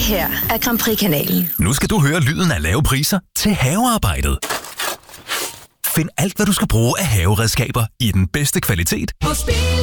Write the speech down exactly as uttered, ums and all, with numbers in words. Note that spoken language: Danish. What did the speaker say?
her er Grand Prix-kanalen. Nu skal du høre lyden af lave priser til havearbejdet. Find alt, hvad du skal bruge af haveredskaber i den bedste kvalitet. Hos Bilka.